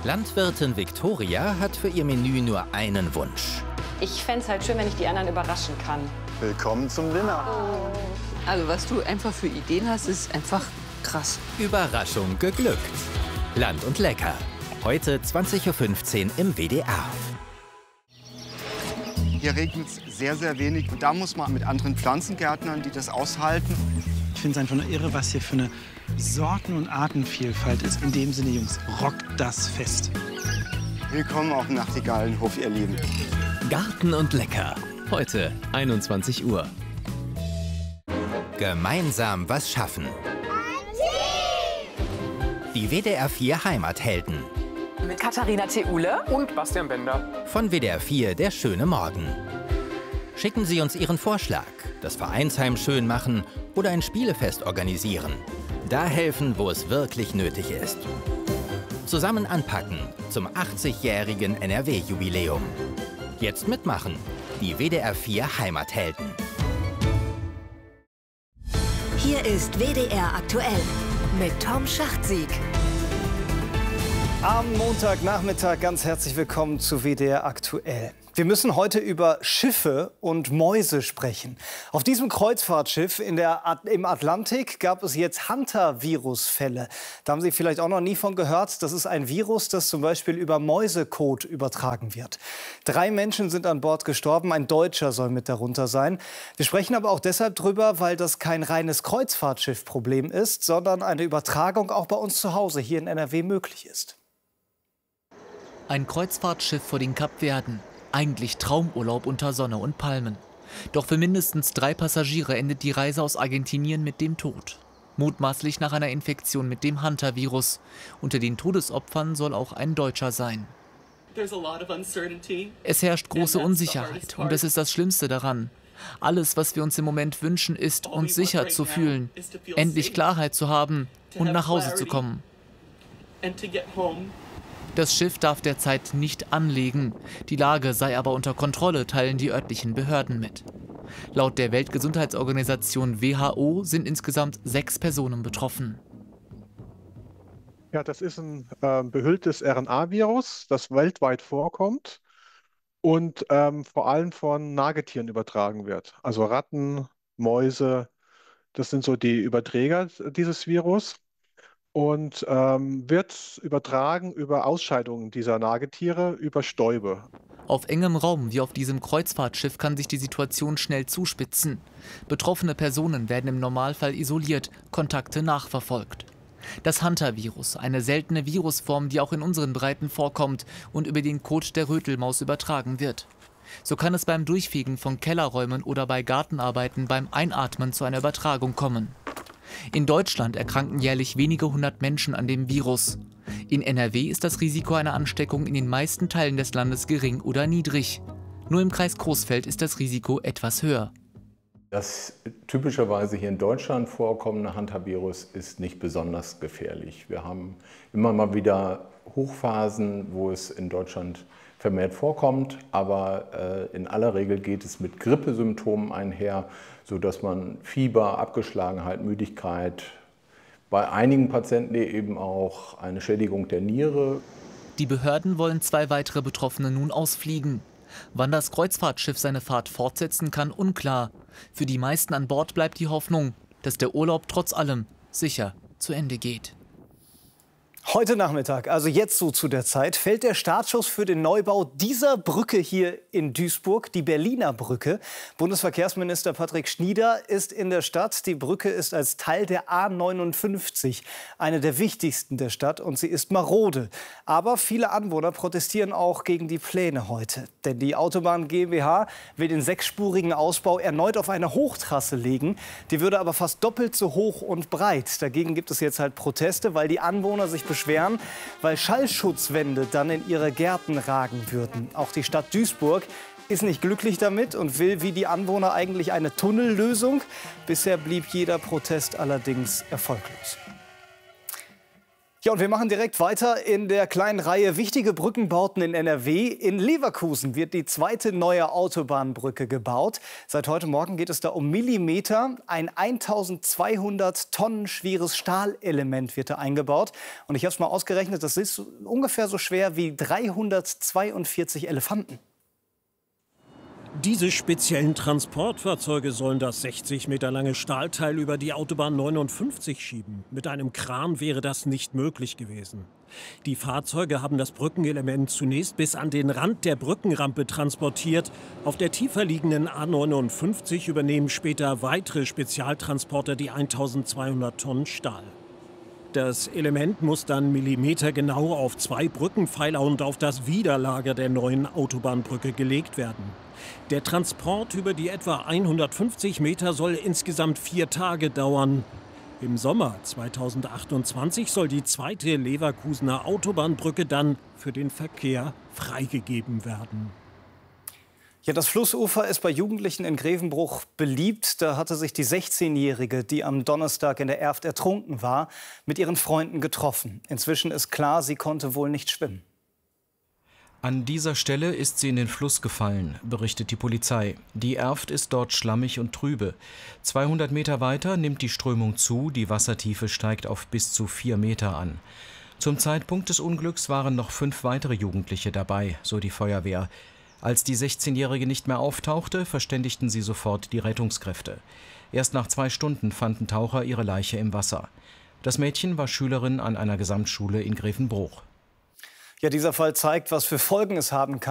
Landwirtin Viktoria hat für ihr Menü nur einen Wunsch. Ich fände es halt schön, wenn ich die anderen überraschen kann. Willkommen zum Dinner. Also was du einfach für Ideen hast, ist einfach krass. Überraschung geglückt. Land und Lecker. Heute 20:15 Uhr im WDR. Hier regnet es sehr, sehr wenig. Und da muss man mit anderen Pflanzengärtnern, die das aushalten. Ich finde es einfach nur irre, was hier für eine Sorten- und Artenvielfalt ist. In dem Sinne, Jungs, rockt das Fest. Willkommen auf dem Nachtigallenhof, ihr Lieben. Garten und Lecker. Heute 21 Uhr. Gemeinsam was schaffen. Die WDR 4 Heimathelden. Mit Katharina Theule und Bastian Bender. Von WDR 4 Der schöne Morgen. Schicken Sie uns Ihren Vorschlag. Das Vereinsheim schön machen oder ein Spielefest organisieren. Da helfen, wo es wirklich nötig ist. Zusammen anpacken zum 80-jährigen NRW-Jubiläum. Jetzt mitmachen. Die WDR 4 Heimathelden. Hier ist WDR aktuell mit Tom Schachtsieg. Am Montagnachmittag ganz herzlich willkommen zu WDR aktuell. Wir müssen heute über Schiffe und Mäuse sprechen. Auf diesem Kreuzfahrtschiff im Atlantik gab es jetzt Hunter-Virus-Fälle. Da haben Sie vielleicht auch noch nie von gehört. Das ist ein Virus, das zum Beispiel über Mäusekot übertragen wird. 3 Menschen sind an Bord gestorben, ein Deutscher soll mit darunter sein. Wir sprechen aber auch deshalb drüber, weil das kein reines Kreuzfahrtschiff-Problem ist, sondern eine Übertragung auch bei uns zu Hause hier in NRW möglich ist. Ein Kreuzfahrtschiff vor den Kapverden. Eigentlich Traumurlaub unter Sonne und Palmen. Doch für mindestens 3 Passagiere endet die Reise aus Argentinien mit dem Tod. Mutmaßlich nach einer Infektion mit dem Hunter-Virus. Unter den Todesopfern soll auch ein Deutscher sein. Es herrscht große Unsicherheit und das ist das Schlimmste daran. Alles, was wir uns im Moment wünschen, ist, uns sicher zu fühlen, endlich Klarheit zu haben und nach Hause zu kommen. Das Schiff darf derzeit nicht anlegen. Die Lage sei aber unter Kontrolle, teilen die örtlichen Behörden mit. Laut der Weltgesundheitsorganisation WHO sind insgesamt 6 Personen betroffen. Ja, das ist ein behülltes RNA-Virus, das weltweit vorkommt und vor allem von Nagetieren übertragen wird. Also Ratten, Mäuse, das sind so die Überträger dieses Virus. Und wird übertragen über Ausscheidungen dieser Nagetiere, über Stäube. Auf engem Raum wie auf diesem Kreuzfahrtschiff kann sich die Situation schnell zuspitzen. Betroffene Personen werden im Normalfall isoliert, Kontakte nachverfolgt. Das Hunter-Virus, eine seltene Virusform, die auch in unseren Breiten vorkommt und über den Kot der Rötelmaus übertragen wird. So kann es beim Durchfegen von Kellerräumen oder bei Gartenarbeiten beim Einatmen zu einer Übertragung kommen. In Deutschland erkranken jährlich wenige 100 Menschen an dem Virus. In NRW ist das Risiko einer Ansteckung in den meisten Teilen des Landes gering oder niedrig. Nur im Kreis Coesfeld ist das Risiko etwas höher. Das typischerweise hier in Deutschland vorkommende Hunter-Virus ist nicht besonders gefährlich. Wir haben immer mal wieder Hochphasen, wo es in Deutschland vermehrt vorkommt, aber in aller Regel geht es mit Grippesymptomen einher, sodass man Fieber, Abgeschlagenheit, Müdigkeit, bei einigen Patienten eben auch eine Schädigung der Niere. Die Behörden wollen 2 weitere Betroffene nun ausfliegen. Wann das Kreuzfahrtschiff seine Fahrt fortsetzen kann, unklar. Für die meisten an Bord bleibt die Hoffnung, dass der Urlaub trotz allem sicher zu Ende geht. Heute Nachmittag, also jetzt so zu der Zeit, fällt der Startschuss für den Neubau dieser Brücke hier in Duisburg, die Berliner Brücke. Bundesverkehrsminister Patrick Schnieder ist in der Stadt. Die Brücke ist als Teil der A59 eine der wichtigsten der Stadt und sie ist marode. Aber viele Anwohner protestieren auch gegen die Pläne heute. Denn die Autobahn GmbH will den 6-spurigen Ausbau erneut auf eine Hochtrasse legen. Die würde aber fast doppelt so hoch und breit. Dagegen gibt es jetzt halt Proteste, weil die Anwohner sich beschweren, weil Schallschutzwände dann in ihre Gärten ragen würden. Auch die Stadt Duisburg ist nicht glücklich damit und will wie die Anwohner eigentlich eine Tunnellösung. Bisher blieb jeder Protest allerdings erfolglos. Ja, und wir machen direkt weiter in der kleinen Reihe wichtige Brückenbauten in NRW. In Leverkusen wird die zweite neue Autobahnbrücke gebaut. Seit heute Morgen geht es da um Millimeter. Ein 1200 Tonnen schweres Stahlelement wird da eingebaut. Und ich habe es mal ausgerechnet, das ist ungefähr so schwer wie 342 Elefanten. Diese speziellen Transportfahrzeuge sollen das 60 Meter lange Stahlteil über die Autobahn 59 schieben. Mit einem Kran wäre das nicht möglich gewesen. Die Fahrzeuge haben das Brückenelement zunächst bis an den Rand der Brückenrampe transportiert. Auf der tiefer liegenden A59 übernehmen später weitere Spezialtransporter die 1200 Tonnen Stahl. Das Element muss dann millimetergenau auf 2 Brückenpfeiler und auf das Widerlager der neuen Autobahnbrücke gelegt werden. Der Transport über die etwa 150 Meter soll insgesamt 4 Tage dauern. Im Sommer 2028 soll die zweite Leverkusener Autobahnbrücke dann für den Verkehr freigegeben werden. Ja, das Flussufer ist bei Jugendlichen in Grevenbruch beliebt. Da hatte sich die 16-Jährige, die am Donnerstag in der Erft ertrunken war, mit ihren Freunden getroffen. Inzwischen ist klar, sie konnte wohl nicht schwimmen. An dieser Stelle ist sie in den Fluss gefallen, berichtet die Polizei. Die Erft ist dort schlammig und trübe. 200 Meter weiter nimmt die Strömung zu, die Wassertiefe steigt auf bis zu 4 Meter an. Zum Zeitpunkt des Unglücks waren noch 5 weitere Jugendliche dabei, so die Feuerwehr. Als die 16-Jährige nicht mehr auftauchte, verständigten sie sofort die Rettungskräfte. Erst nach 2 Stunden fanden Taucher ihre Leiche im Wasser. Das Mädchen war Schülerin an einer Gesamtschule in Grevenbruch. Ja, dieser Fall zeigt, was für Folgen es haben kann.